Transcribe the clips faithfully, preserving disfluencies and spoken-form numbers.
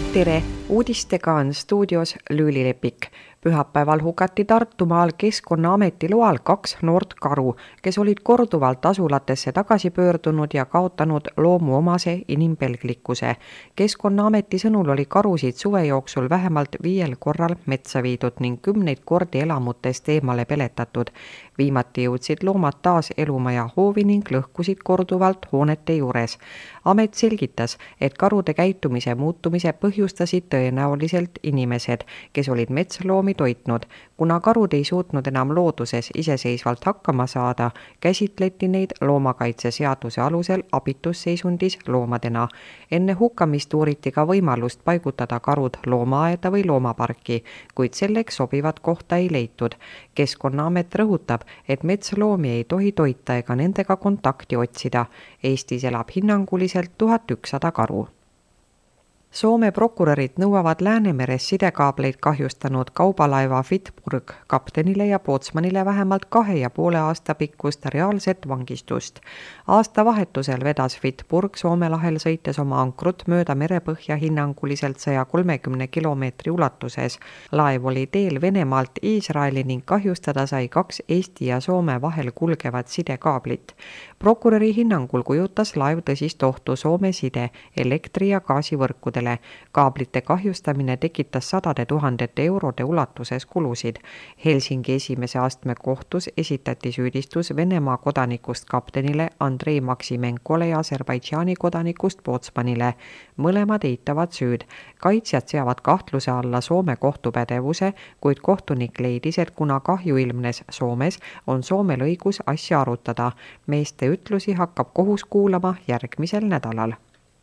tere, uudistega on stuudios Lüüli Lepik. Pühapäeval hukati Tartumaal Keskkonnaameti loal kaks noort karu, kes olid korduvalt asulatesse tagasi pöördunud ja kaotanud loomuomase inimpelglikkuse. Keskkonnaameti sõnul oli karusid suve jooksul vähemalt viiel korral metsa viidud ning kümneid kordi elamutest eemale peletatud. Viimati jõudsid loomad taas elumaja hoovi ning lõhkusid korduvalt hoonete juures. Amet selgitas, et karude käitumise muutumise põhjustasid tõenäoliselt inimesed, kes olid metsloomi toitnud. Kuna karud ei suutnud enam looduses iseseisvalt hakkama saada, käsitleti neid loomakaitseseaduse alusel abitusseisundis loomadena. Enne hukkamist uuriti ka võimalust paigutada karud loomaaeda või loomaparki, kuid selleks sobivat kohta ei leitud. Keskkonnaamet rõhutab, et metsloomi ei tohi toita ega nendega kontakti otsida. Eestis elab hinnanguliselt tuhat ükssada karu. Soome prokurörid nõuavad Läänemeres sidekaableid kahjustanud kaubalaeva Fitburg kaptenile ja pootsmanile vähemalt kahe ja poole aasta pikkust reaalset vangistust. Aasta vahetusel vedas Fitburg Soome lahel sõites oma ankrut mööda merepõhja hinnanguliselt saja kolmekümne kilomeetri ulatuses. Laev oli teel Venemaalt Iisraeli ning kahjustada sai kaks Eesti ja Soome vahel kulgevat sidekaablit. Prokuröri hinnangul kujutas laev tõsist ohtu Soome side, elektri- ja gaasivõrkudele. Kaablite kahjustamine tekitas sadade tuhandete eurode ulatuses kulusid. Helsingi esimese astme kohtus esitati süüdistus Venemaa kodanikust kaptenile Andrei Maksimenkole ja Aserbaidžaani kodanikust pootsmanile. Mõlemad eitavad süüd. Kaitsjad seavad kahtluse alla Soome kohtupädevuse, kuid kohtunik leidis, et kuna kahju ilmnes Soomes, on Soomel õigus asja arutada. Meeste ütlusi hakkab kohus kuulama järgmisel nädalal.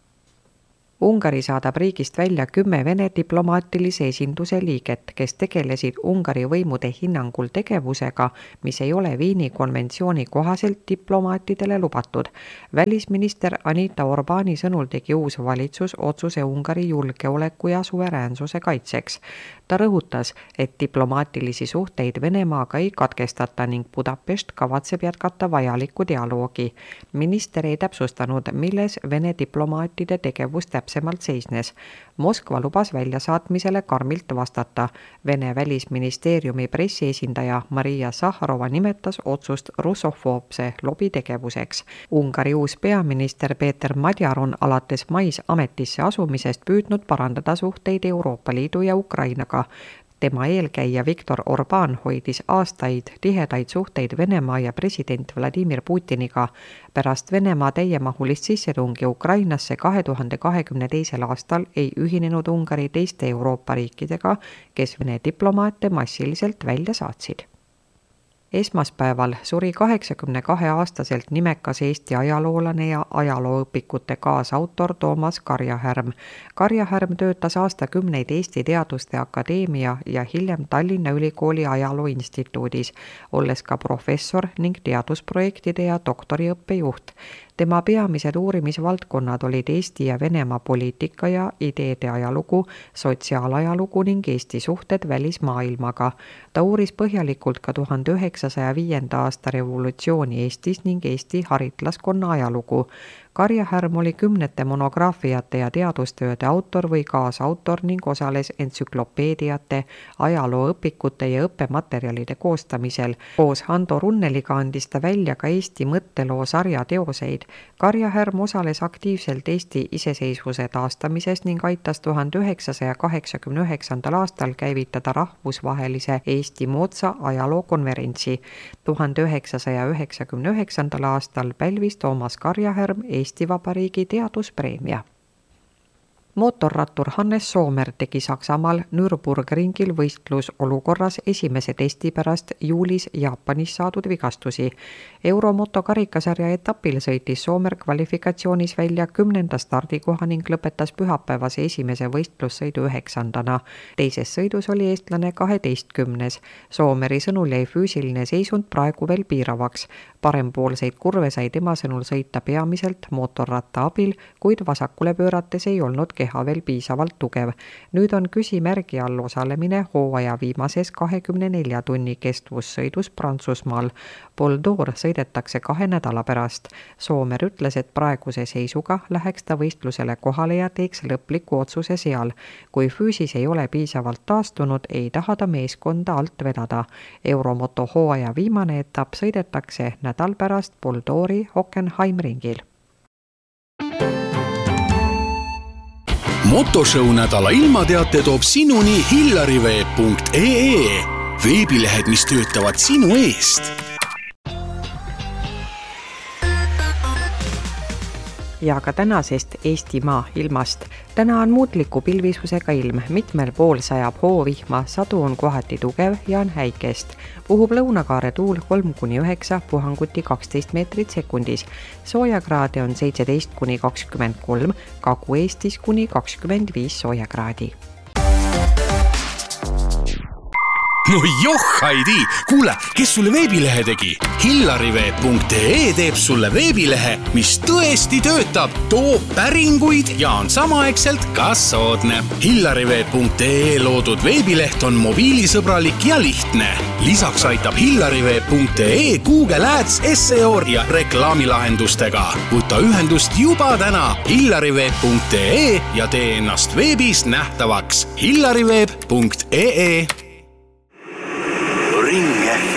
Ungari saadab riigist välja kümme Vene diplomaatilise esinduse liiget, kes tegelesid Ungari võimude hinnangul tegevusega, mis ei ole Viini konventsiooni kohaselt diplomaatidele lubatud. Välisminister Anita Orbáni sõnul tegi uus valitsus otsuse Ungari julgeoleku ja suveräänsuse kaitseks. Ta rõhutas, et diplomaatilisi suhteid Venemaaga ei katkestata ning Budapest kavatseb jätkata vajalikku dialoogi. Minister ei täpsustanud, milles Vene diplomaatide tegevus täpsemalt seisnes. Moskva lubas väljasaatmisele karmilt vastata. Vene välisministeeriumi pressiesindaja Maria Sahharova nimetas otsust russofoobse lobitegevuseks. Ungari uus peaminister Peeter Madjar on alates mais ametisse asumisest püüdnud parandada suhteid Euroopa Liidu ja Ukrainaga. Tema eelkäija Viktor Orbán hoidis aastaid tihedaid suhteid Venemaa ja president Vladimir Putiniga. Pärast Venemaa täiemahulist sissetungi Ukrainasse kahe tuhande kahekümne teisel aastal ei ühinenud Ungari teiste Euroopa riikidega, kes Vene diplomaate massiliselt välja saatsid. Esmaspäeval suri kaheksakümne kahe aastaselt nimekas Eesti ajaloolane ja ajalooõpikute kaasautor Toomas Karjahärm. Karjahärm töötas aastakümneid Eesti Teaduste Akadeemia ja hiljem Tallinna Ülikooli ajaloo instituudis, olles ka professor ning teadusprojektide ja doktoriõppe juht. Tema peamised uurimisvaldkonnad olid Eesti ja Venemaa poliitika ja ideede ajalugu, sotsiaalajalugu ning Eesti suhted välismaailmaga. Ta uuris põhjalikult ka tuhande üheksasaja viienda aasta revolutsiooni Eestis ning Eesti haritlaskonna ajalugu. Karjahärm oli kümnete monograafiate ja teadustööde autor või kaasautor ning osales entsüklopeediate, ajalooõpikute ja õppematerjalide koostamisel. Koos Hando Runneliga andis ta välja ka Eesti mõtteloo sarja teoseid. Karjahärm osales aktiivselt Eesti iseseisvuse taastamises ning aitas tuhande üheksasaja kaheksakümne üheksandal aastal käivitada rahvusvahelise Eesti moodsa ajalookonverentsi. tuhande üheksasaja üheksakümne üheksandal aastal pälvis Toomas Karjahärm Eesti Vabariigi teaduspreemia. Mootorrattur Hannes Soomer tegi Saksamaal Nürburgringil võistlusolukorras esimese testi pärast juulis Jaapanis saadud vigastusi. Euromoto karikasarja etapil sõitis Soomer kvalifikatsioonis välja kümnenda stardikoha ning lõpetas pühapäevase esimese võistlussõidu üheksandana. Teises sõidus oli eestlane kaheteistkümnes. Soomeri sõnul jäi füüsiline seisund praegu veel piiravaks. Parempoolseid kurve sai tema sõnul sõita peamiselt mootorratta abil, kuid vasakule pöörates ei olnud keha teha veel piisavalt tugev. Nüüd on küsimärgi all osalemine hooaja viimases kahekümne nelja tunni kestvussõidus Prantsusmaal. Pol d'Or sõidetakse kahe nädala pärast. Soomer ütles, et praeguse seisuga läheks ta võistlusele kohale ja teeks lõpliku otsuse seal. Kui füüsis ei ole piisavalt taastunud, ei taha ta meeskonda alt vedada. Euromoto hooaja viimane etapp sõidetakse nädal pärast Pol d'Ori Hockenheim ringil. Motoshow nädala ilmateate toob sinuni hillariveeb punkt ee. Veebilehed, mis töötavad sinu eest. Ja ka tänasest Eestimaa ilmast. Täna on muutliku pilvisusega ilm, mitmel pool sajab hoovihma, sadu on kohati tugev ja on häikest. Puhub lõunakaare tuul kolm kuni üheksa, puhanguti kaksteist meetrit sekundis. Soojakraade on seitseteist kuni kakskümmend kolm, Kagu-Eestis kuni kakskümmend viis soojakraadi. No joh, Heidi! Kuule, kes sulle veebilehe tegi? hillariveeb punkt ee teeb sulle veebilehe, mis tõesti töötab, toob päringuid ja on samaaegselt ka soodne. hillariveeb punkt ee loodud veebileht on mobiilisõbralik ja lihtne. Lisaks aitab hillariveeb punkt ee Google Ads, S E O ja reklaamilahendustega. Võta ühendust juba täna hillariveeb punkt ee ja tee ennast veebis nähtavaks. hillariveeb punkt ee Ring F